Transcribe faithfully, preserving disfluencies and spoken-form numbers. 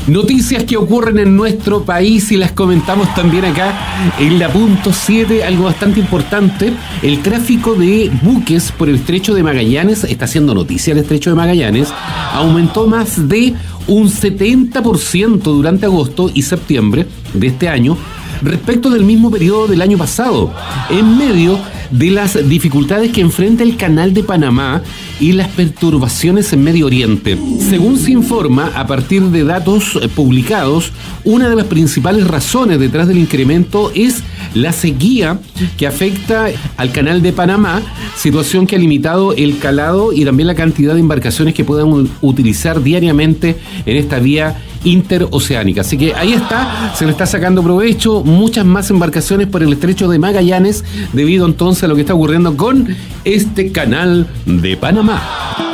Noticias que ocurren en nuestro país y las comentamos también acá en la punto siete, algo bastante importante. El tráfico de buques por el Estrecho de Magallanes, está haciendo noticia el Estrecho de Magallanes, aumentó más de un setenta por ciento durante agosto y septiembre de este año respecto del mismo periodo del año pasado, en medio de las dificultades que enfrenta el Canal de Panamá y las perturbaciones en Medio Oriente. Según se informa, a partir de datos publicados, una de las principales razones detrás del incremento es la sequía que afecta al Canal de Panamá, situación que ha limitado el calado y también la cantidad de embarcaciones que puedan utilizar diariamente en esta vía interoceánica. Así que ahí está, se le está sacando provecho, muchas más embarcaciones por el Estrecho de Magallanes debido entonces a lo que está ocurriendo con este Canal de Panamá.